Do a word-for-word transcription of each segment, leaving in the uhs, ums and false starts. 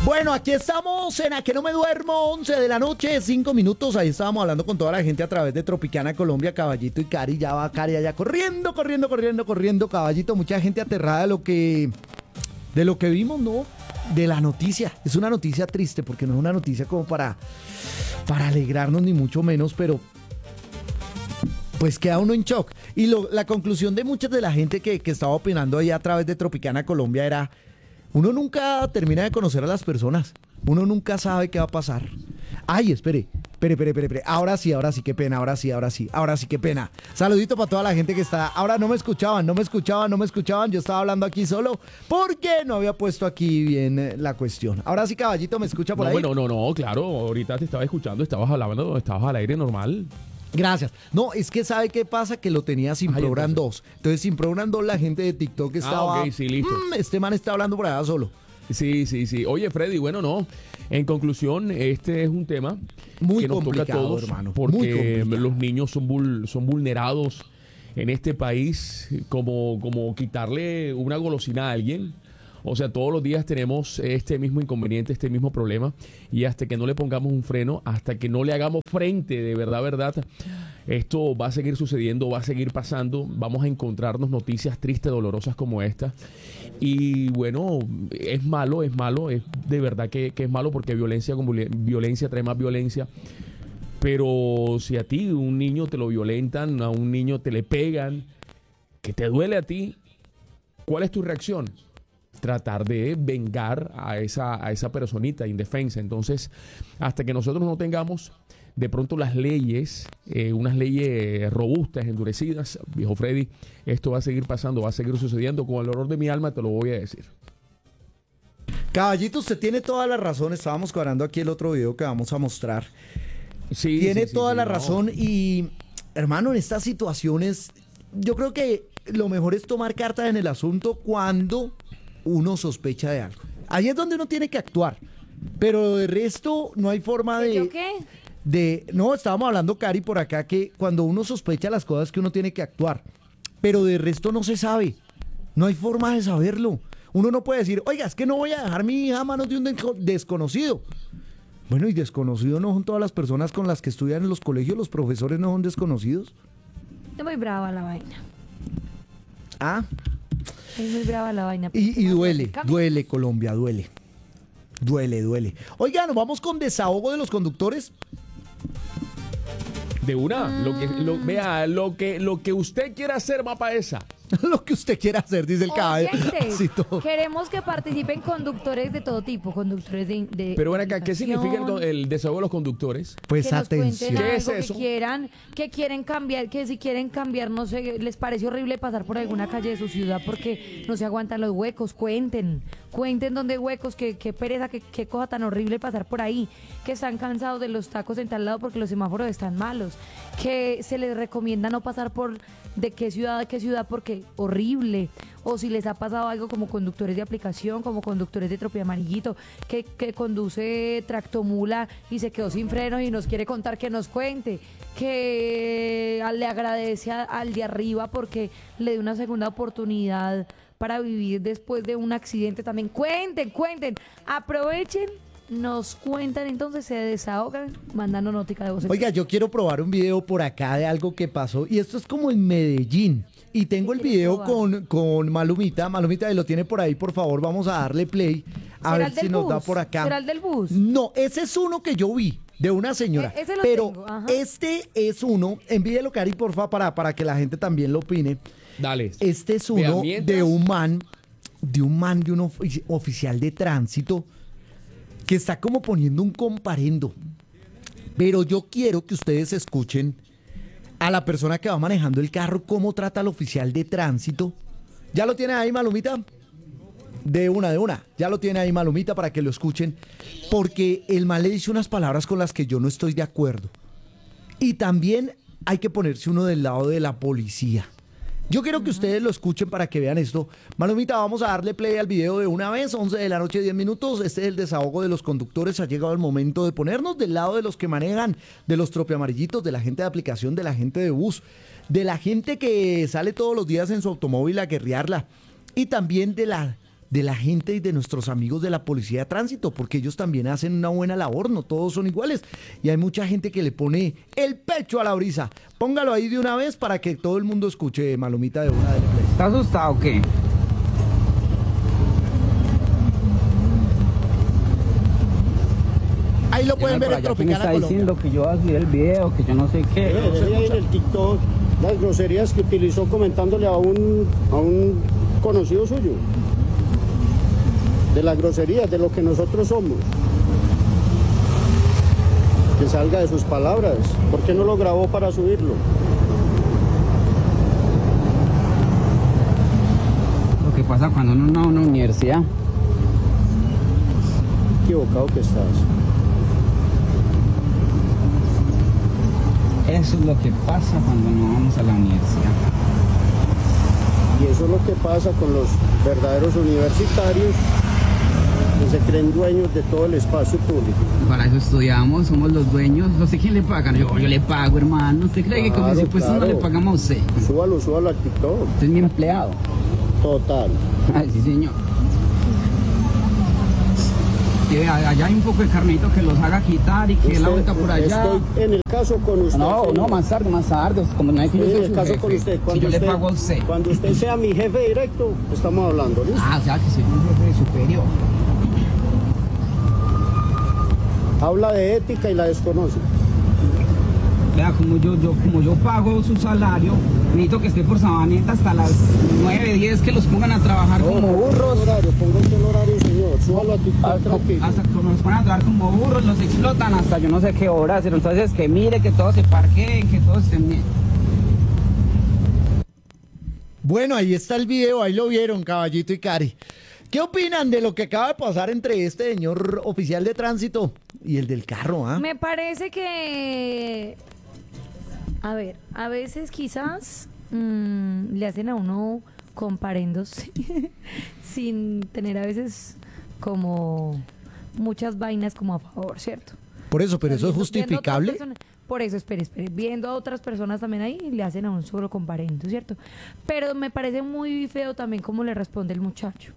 Bueno, aquí estamos en A Que No Me Duermo, once de la noche, cinco minutos. Ahí estábamos hablando con toda la gente a través de Tropicana Colombia, Caballito y Cari. Ya va Cari allá corriendo, corriendo, corriendo, corriendo. Caballito, mucha gente aterrada de lo que, de lo que vimos, ¿no? De la noticia. Es una noticia triste porque no es una noticia como para, para alegrarnos ni mucho menos, pero pues queda uno en shock. Y lo, la conclusión de mucha de la gente que, que estaba opinando ahí a través de Tropicana Colombia era: uno nunca termina de conocer a las personas. Uno nunca sabe qué va a pasar. Ay, espere, espere, espere, espere, espere. Ahora sí, ahora sí, qué pena, ahora sí, ahora sí, ahora sí, qué pena. Saludito para toda la gente que está. Ahora no me escuchaban, no me escuchaban, no me escuchaban. Yo estaba hablando aquí solo porque no había puesto aquí bien eh, la cuestión. Ahora sí, Caballito, ¿me escucha por no, ahí? Bueno, no, no, claro. Ahorita te estaba escuchando, estabas hablando, estabas al aire normal. Gracias. No, es que ¿sabe qué pasa? Que lo tenía sin Ay, Program entonces. dos. Entonces sin Program dos la gente de TikTok estaba... Ah, ok, sí, listo. "Mm, este man está hablando por allá solo". Sí, sí, sí. Oye, Freddy, bueno, no. En conclusión, este es un tema Muy que nos toca a complicado, todos, hermano, muy porque complicado. los niños son, vul- son vulnerados en este país, como, como quitarle una golosina a alguien. O sea, todos los días tenemos este mismo inconveniente, este mismo problema, y hasta que no le pongamos un freno, hasta que no le hagamos frente, de verdad, verdad, esto va a seguir sucediendo, va a seguir pasando, vamos a encontrarnos noticias tristes, dolorosas como esta. Y bueno, es malo, es malo, es de verdad que, que es malo, porque violencia con violen- violencia trae más violencia. Pero si a ti un niño te lo violentan, a un niño te le pegan, que te duele a ti, ¿cuál es tu reacción? Tratar de vengar a esa, a esa personita indefensa. Entonces, hasta que nosotros no tengamos de pronto las leyes, eh, unas leyes robustas, endurecidas, viejo Freddy, esto va a seguir pasando, va a seguir sucediendo. Con el dolor de mi alma te lo voy a decir. Caballito, usted tiene toda la razón. Estábamos cuadrando aquí el otro video que vamos a mostrar. Sí, Tiene sí, sí, toda sí, la no. razón y, hermano, en estas situaciones, yo creo que lo mejor es tomar carta en el asunto cuando uno sospecha de algo. Ahí es donde uno tiene que actuar. Pero de resto, no hay forma de... ¿Yo qué? de no, estábamos hablando, Cari, por acá, que cuando uno sospecha las cosas que uno tiene que actuar. Pero de resto no se sabe. No hay forma de saberlo. Uno no puede decir, oiga, es que no voy a dejar mi hija a manos de un de- desconocido. Bueno, y desconocido no son todas las personas con las que estudian en los colegios, los profesores no son desconocidos. Es muy brava la vaina. Ah, Es muy brava la vaina. y, y duele, Cambia. duele Colombia, duele. Duele, duele. Oiga, nos vamos con desahogo de los conductores. De una, lo que, lo, vea, lo que, lo que usted quiera hacer va para esa. Lo que usted quiera hacer, dice el caballo. Oyentes, Así todo. queremos que participen conductores de todo tipo, conductores de, de Pero ven acá, ¿qué significa el, comunicación, el desahogo de los conductores? Pues que nos atención. cuenten ¿Qué es algo eso? que quieran, que quieren cambiar, que si quieren cambiar, no sé, les parece horrible pasar por alguna calle de su ciudad porque no se aguantan los huecos, cuenten, cuenten dónde hay huecos, qué, qué pereza, qué, qué cosa tan horrible pasar por ahí, que están cansados de los tacos en tal lado porque los semáforos están malos, que se les recomienda no pasar por de qué ciudad a qué ciudad porque horrible, o si les ha pasado algo como conductores de aplicación, como conductores de Tropia Amarillito, que, que conduce tractomula y se quedó sin freno y nos quiere contar, que nos cuente, que le agradece a- al de arriba porque le dio una segunda oportunidad para vivir después de un accidente también. Cuenten, cuenten, aprovechen, nos cuentan, entonces se desahogan mandando notica de voz. Oiga, yo quiero probar un video por acá de algo que pasó. Y esto es como en Medellín. Y tengo el ¿Qué quieres video probar? con, con Malumita. Malumita, lo tiene por ahí, por favor, vamos a darle play. A ¿Será ver el del si nos da bus? por acá. ¿Será el del bus? No, ese es uno que yo vi, de una señora. E- ese lo Pero tengo, ajá. este es uno, envíelo, Cari, porfa, para, para que la gente también lo opine. Dale. Este es Vea, uno mientras- de un man, de un man, de un ofi- oficial de tránsito, que está como poniendo un comparendo. Pero yo quiero que ustedes escuchen a la persona que va manejando el carro, cómo trata al oficial de tránsito. ¿Ya lo tiene ahí, Malumita? De una, de una. Ya lo tiene ahí, Malumita, para que lo escuchen. Porque el man le dice unas palabras con las que yo no estoy de acuerdo. Y también hay que ponerse uno del lado de la policía. Yo quiero que ustedes lo escuchen para que vean esto. Malumita, vamos a darle play al video de una vez, once de la noche, diez minutos. Este es el desahogo de los conductores. Ha llegado el momento de ponernos del lado de los que manejan, de los tropiamarillitos, de la gente de aplicación, de la gente de bus, de la gente que sale todos los días en su automóvil a guerrearla y también de la de la gente y de nuestros amigos de la policía de tránsito, porque ellos también hacen una buena labor, no todos son iguales. Y hay mucha gente que le pone el pecho a la brisa. Póngalo ahí de una vez para que todo el mundo escuche, Malomita, de una del play. ¿Estás asustado o qué? Ahí lo pueden ver en ¿Quién Tropicana está Colombia. diciendo que yo voy a subir el video, que yo no sé qué? Eh, decía ahí en el TikTok las groserías que utilizó comentándole a un, a un conocido suyo. De las groserías, de lo que nosotros somos. Que salga de sus palabras. ¿Por qué no lo grabó para subirlo? Lo que pasa cuando uno no va a una universidad. Equivocado que estás. Eso es lo que pasa cuando no vamos a la universidad. Y eso es lo que pasa con los verdaderos universitarios que se creen dueños de todo el espacio público. Para eso estudiamos, somos los dueños. No sé quién le paga. Yo, yo le pago, hermano. ¿Usted cree que con Claro, mis impuestos claro. no le pagamos a usted? Súbalo, súbalo al TikTok. Usted es mi empleado. Total. Ay, sí, señor. Que vea, allá hay un poco de carnito que los haga quitar y que la vuelta por allá. Estoy en el caso con usted. No, señor. no, más tarde, más tarde. Como no hay que yo Estoy en soy el su caso jefe. con usted. Si Cuando yo le usted- pago a usted. Cuando usted sea mi jefe directo, estamos hablando, ¿listo? Ah, o sea, que soy un jefe superior. Habla de ética y la desconoce. Vea, como yo, yo, como yo pago su salario, necesito que esté por Sabaneta hasta las nueve, diez, que los pongan a trabajar como Ponga burros. el horario, ponga usted el horario, señor. Súbalo a TikTok Hasta, tranquilo. hasta que nos ponen a trabajar como burros, los explotan hasta yo no sé qué horas. Pero entonces que mire, que todos se parqueen, que todos estén bien. Bueno, ahí está el video, ahí lo vieron, Caballito y Cari. ¿Qué opinan de lo que acaba de pasar entre este señor oficial de tránsito y el del carro? ¿ah? Me parece que, a ver, a veces quizás mm, le hacen a uno comparendos sin tener a veces como muchas vainas como a favor, ¿cierto? Por eso, pero eso es Viendo- viendo a otras justificable. personas- Por eso, espere, espere. Viendo a otras personas también ahí, le hacen a un solo comparendo, ¿cierto? Pero me parece muy feo también cómo le responde el muchacho.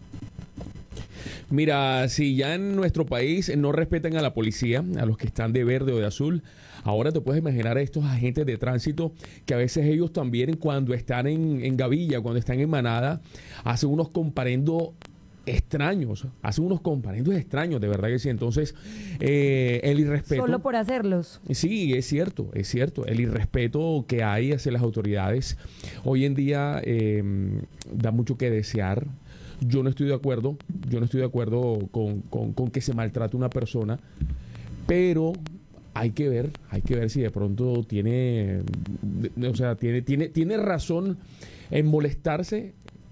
Mira, si ya en nuestro país no respetan a la policía, a los que están de verde o de azul, ahora te puedes imaginar a estos agentes de tránsito que a veces ellos también cuando están en, en gavilla, cuando están en manada, hacen unos comparendos extraños, hacen unos comparendos extraños, de verdad que sí. Entonces, eh, el irrespeto... Solo por hacerlos. Sí, es cierto, es cierto. El irrespeto que hay hacia las autoridades hoy en día eh, da mucho que desear. Yo no estoy de acuerdo, yo no estoy de acuerdo con, con, con que se maltrate una persona, pero hay que ver, hay que ver si de pronto tiene, o sea, tiene, tiene, tiene razón en molestarse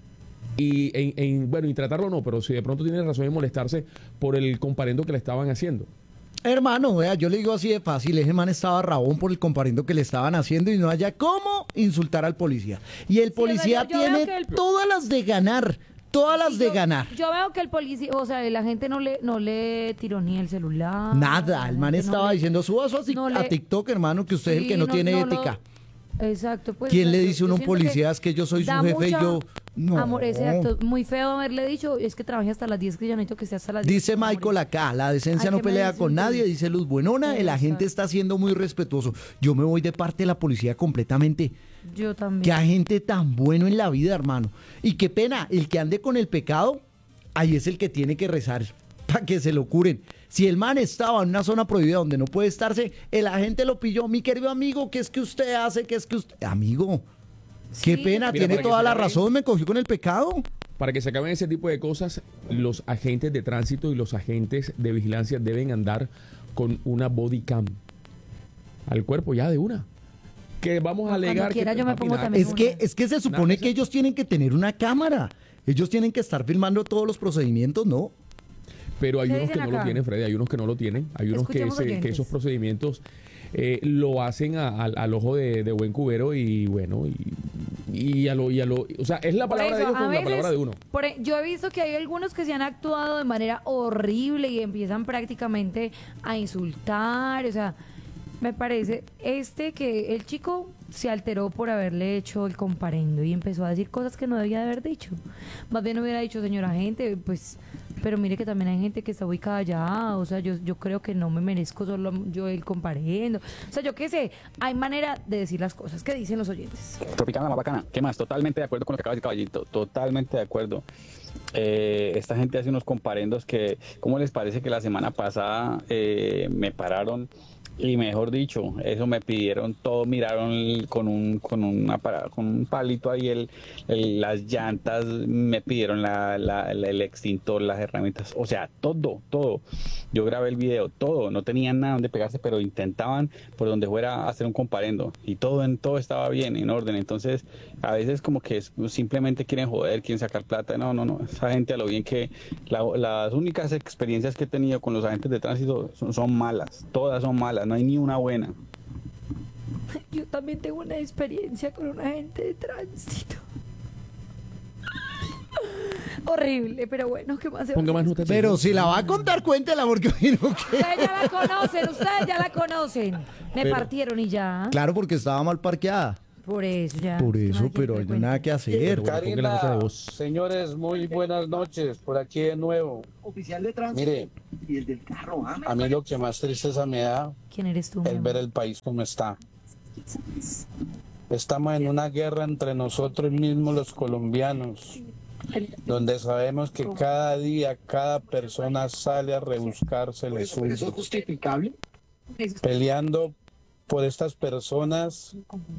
y en, en, bueno, y tratarlo no, pero si de pronto tiene razón en molestarse por el comparendo que le estaban haciendo. Hermano, vea, yo le digo así de fácil, ese man estaba rabón por el comparendo que le estaban haciendo y no haya cómo insultar al policía. Y el Sí, o sea, policía yo- yo veo tiene que el- todas las de ganar, todas las de yo, ganar. Yo veo que el policía, o sea, la gente no le, no le tiró ni el celular. Nada, la el man gente no estaba le- diciendo, suba eso a, no a le- TikTok, hermano, que usted es el Sí, que no, tiene lo- ética. Exacto, pues. ¿Quién o sea, le yo- dice a yo uno siento policía es que yo soy su da jefe y mucha- yo... No. Amor, exacto. Muy feo haberle dicho, es que trabaje hasta las diez, que yo necesito que esté hasta las diez. Dice amor. Michael acá, la decencia Ay, no ¿qué me pelea dice con nadie, entonces? dice Luz Buenona, el agente Exacto. está siendo muy respetuoso. Yo me voy de parte de la policía completamente. Yo también. Qué agente tan bueno en la vida, hermano. Y qué pena, el que ande con el pecado, ahí es el que tiene que rezar para que se lo curen. Si el man estaba en una zona prohibida donde no puede estarse, el agente lo pilló. Mi querido amigo, ¿qué es que usted hace? ¿Qué es que usted...? Amigo, qué Sí, pena, Mira, tiene para que toda se la acabe- razón, me cogió con el pecado. Para que se acaben ese tipo de cosas, los agentes de tránsito y los agentes de vigilancia deben andar con una body cam al cuerpo ya de una. Que vamos a Cuando alegar quiera que yo me papi, pongo nada. también. Es que, es que se supone Nada, que ellos tienen que tener una cámara. Ellos tienen que estar filmando todos los procedimientos, ¿no? Pero hay ¿Qué y unos que dicen no lo acá? tienen, Freddy, hay unos que no lo tienen, hay unos que, Escuchemos ese- que oyentes. esos procedimientos eh, lo hacen a- a- al ojo de, de buen cubero y bueno, y, y a lo, y a lo, o sea, es la Por palabra de eso, ellos a con la veces, palabra de uno. por e- yo he visto que hay algunos que se han actuado de manera horrible y empiezan prácticamente a insultar, o sea, Me parece, este que el chico se alteró por haberle hecho el comparendo y empezó a decir cosas que no debía de haber dicho. Más bien hubiera dicho, señora gente, pues, pero mire que también hay gente que está ubicada allá, o sea, yo, yo creo que no me merezco solo yo el comparendo. O sea, yo qué sé, hay manera de decir las cosas. ¿Qué dicen los oyentes? Tropicana, más bacana. ¿Qué más? Totalmente de acuerdo con lo que acaba de decir Caballito. Totalmente de acuerdo. Eh, esta gente hace unos comparendos que, ¿cómo les parece que la semana pasada eh, me pararon? Y mejor dicho, eso me pidieron todo, miraron el- con un con un apara- con un palito ahí el, el- las llantas, me pidieron la, la- la- el extintor, las herramientas, o sea, todo, todo. Yo grabé el video, todo, no tenían nada donde pegarse, pero intentaban por donde fuera hacer un comparendo y todo en todo estaba bien, en orden. Entonces, a veces como que es- simplemente quieren joder, quieren sacar plata. No, no, no, esa gente a lo bien que la- las únicas experiencias que he tenido con los agentes de tránsito son, son malas, todas son malas, no hay ni una buena. Yo también tengo una experiencia con un agente de tránsito. Horrible, pero bueno, ¿qué más se va a Ponga más hacer? nota. Pero si la va a contar, cuéntela, porque imagino que... Ustedes ya la conocen, ustedes ya la conocen. Me Pero- partieron y ya. Claro, porque estaba mal parqueada. Por eso ya. Por ¿Qué eso, más pero quiere hay nada que hacer. Bueno, ponga la nota de voz. Señores, muy buenas noches, por aquí de nuevo. Oficial de tránsito Mire, y el del carro, ah, a mí lo que más tristeza me da ¿Quién eres tú? mi es amor? ver el país como está. Estamos en una guerra entre nosotros mismos los colombianos, donde sabemos que cada día cada persona sale a rebuscarse el ¿Eso, eso suyo, es justificable? peleando por estas personas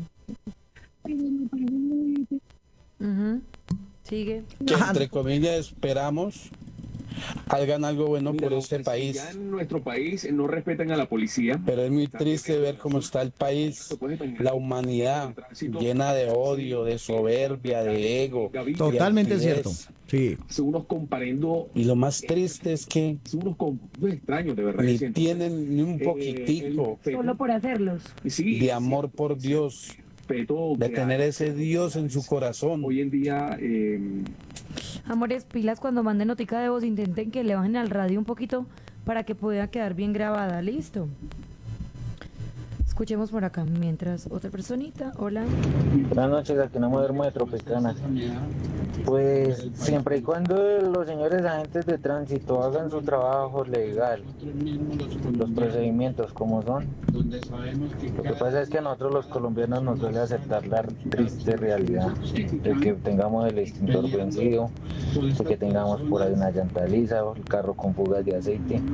Ujú. Sigue. que entre comillas esperamos hagan algo bueno Mira, por este si país. ya en nuestro país no respetan a la policía. Pero es muy triste ver cómo está el país, la humanidad llena de odio, de soberbia, de ego. Totalmente de cierto. altivez. Sí. Son unos comparendo, Y lo más triste es que son unos com- muy extraños de verdad. ni Siento. tienen ni un Eh, poquitico el respeto- por hacerlos. sí, de amor por Dios, respeto de que tener hay. ese Dios en su corazón. Hoy en día, eh, Amores, pilas cuando manden notica de voz, intenten que le bajen al radio un poquito para que pueda quedar bien grabada. Listo. Escuchemos por acá mientras otra personita. Hola. Buenas noches, aquí no me duermo de Tropicana. Pues siempre y cuando los señores agentes de tránsito hagan su trabajo legal, los procedimientos como son. Lo que pasa es que a nosotros los colombianos nos duele aceptar la triste realidad de que tengamos el extintor vencido, de que tengamos por ahí una llanta lisa, el carro con fugas de aceite.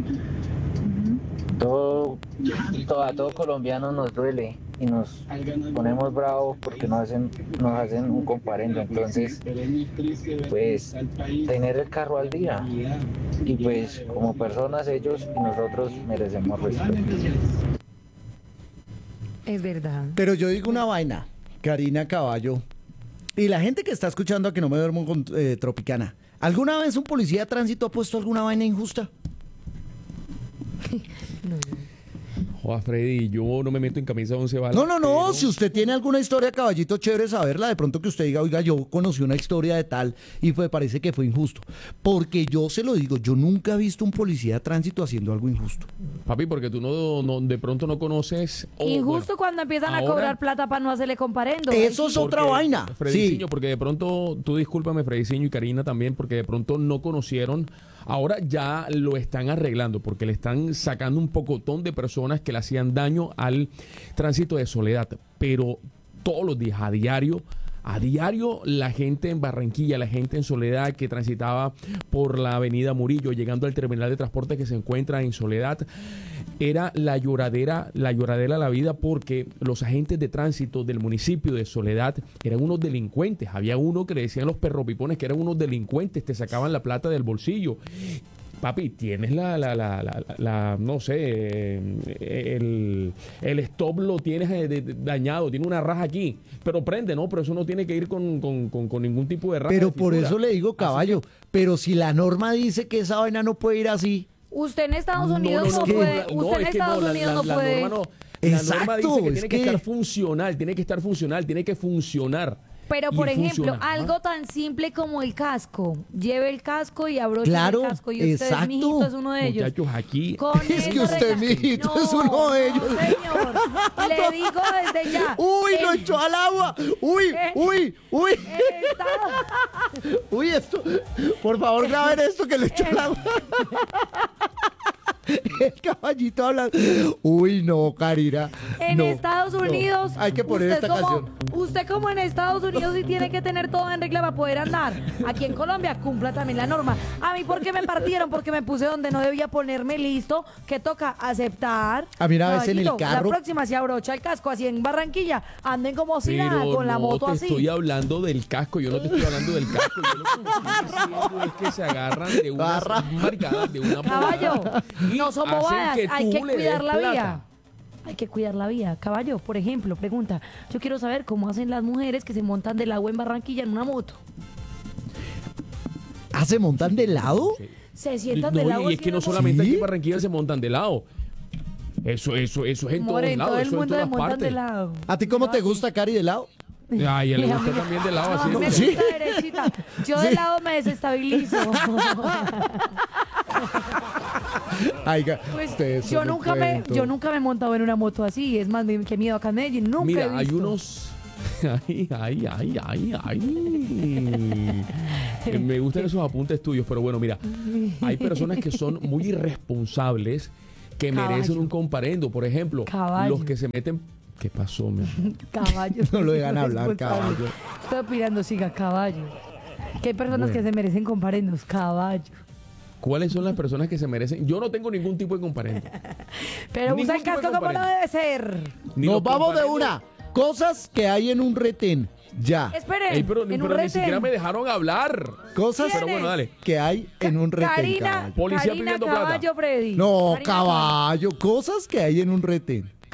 Todo, todo, a todo colombiano nos duele y nos ponemos bravos porque nos hacen, nos hacen un comparendo. Entonces, pues, tener el carro al día. Y pues, como personas, ellos y nosotros merecemos respeto. Es verdad. Pero yo digo una vaina, Karina Caballo, y la gente que está escuchando a que no me duermo con eh, Tropicana. ¿Alguna vez un policía de tránsito ha puesto alguna vaina injusta? No. Joder, Freddy, yo no me meto en camisa de once balas. No, no, no, pero- si usted tiene alguna historia, caballito, chévere saberla, de pronto que usted diga, oiga, yo conocí una historia de tal y fue, parece que fue injusto. Porque yo se lo digo, yo nunca he visto un policía de tránsito haciendo algo injusto. Papi, porque tú no, no de pronto no conoces. o, Y justo bueno, cuando empiezan a ahora- cobrar plata para no hacerle comparendo. Eso es otra porque, vaina. Sí. Frediciño, porque de pronto, tú discúlpame, Frediciño y Karina también, porque de pronto no conocieron. Ahora ya lo están arreglando, porque le están sacando un pocotón de personas que le hacían daño al tránsito de Soledad. Pero todos los días, a diario, a diario, la gente en Barranquilla, la gente en Soledad que transitaba por la avenida Murillo, llegando al terminal de transporte que se encuentra en Soledad, era la lloradera, la lloradera a la vida, porque los agentes de tránsito del municipio de Soledad eran unos delincuentes. Había uno que le decían los perropipones que eran unos delincuentes, te sacaban la plata del bolsillo. Papi, tienes la, la, la, la, la- la- no sé, eh, el, el stop lo tienes eh, de- de- dañado, tiene una raja aquí, pero prende, ¿no? Pero eso no tiene que ir con, con, con, con ningún tipo de raja. Pero de por fisura. eso le digo, caballo, pero si la norma dice que esa vaina no puede ir así, Usted en Estados No, Unidos no, no, no, puede. no, Usted en es que Estados no, la- Unidos la- no la puede. norma no. La Exacto, norma dice que es tiene que, que- estar funcional, tiene que estar funcional, tiene que funcionar. Pero, y por él ejemplo, funcionaba. algo tan simple como el casco. Lleve el casco y abroche Claro, el casco. Y usted, exacto. mijito, es uno de ellos. Muchachos, aquí Con Es que eso usted, arregla- mijito, No, es uno de ellos. no, señor. Le digo desde ya. Uy, lo el- echó al agua. Uy, Eh. uy, uy. el Estado- Uy, esto. Por favor, graben esto que le echó al agua. El caballito hablando. Uy, no, Karina. En no, Estados no. Unidos, Hay que poner usted esta como, canción. Usted como en Estados Unidos sí tiene que tener todo en regla para poder andar. Aquí en Colombia cumpla también la norma. A mí, ¿por qué me partieron? Porque me puse donde no debía ponerme listo. Que toca aceptar. A mí una vez en el Caballito, carro- La próxima se abrocha el casco así en Barranquilla. Anden como si nada, Pero con la no moto te así. estoy hablando del casco, yo no te estoy hablando del casco. Yo lo que estoy diciendo es que se agarran de unas Barra. marcadas, de una Caballo, bobada, y no son hacen bobadas, que hay tú que le cuidar des la plata. vía. Hay que cuidar la vía. Caballo, por ejemplo, pregunta. Yo quiero saber cómo hacen las mujeres que se montan del agua en Barranquilla en una moto. ¿Ah, se montan de lado? Se sientan No, del agua. y es así que en no una moto. solamente ¿Sí? aquí en Barranquilla se montan de lado. Eso, eso, eso es en More, todos en lados, todo el eso en mundo se todas montan partes. de lado. ¿A ti cómo No, te a mí- gusta, Cari, de lado? Ay, a él le Y a gusta mí- también de lado, No, a así. mí me ¿Sí? gusta derechita. Yo de lado me desestabilizo. Ay, ga- Pues, ustedes yo son un nunca me, cuento. yo nunca me he montado en una moto así. Es más, me- qué miedo acá en Medellín. Nunca he Mira, visto. hay unos... Ay, ay, ay, ay, ay. Eh, Me gustan esos apuntes tuyos, pero bueno, mira, hay personas que son muy irresponsables que merecen Caballo. un comparendo. Por ejemplo, Caballo. los que se meten... ¿Qué pasó, mi amor? Caballo. No lo dejan hablar, Responsable. caballo. Estoy opinando, siga, caballo. Que hay personas Bueno. que se merecen comparendos, caballo. ¿Cuáles son las personas que se merecen? Yo no tengo ningún tipo de comparendo. Pero Ningún usa el tipo de casco como no comparendo. debe ser. Ni Nos los vamos de comparendos- una. Cosas que hay en un retén. Ya. Esperen, Ey, pero en pero un ni retén. siquiera me dejaron hablar. Cosas Pero bueno, dale. que hay en un retén. Karina, caballo. Policía Karina pidiendo plata. Caballo, Freddy. No, Karina caballo. Cosas que hay en un retén.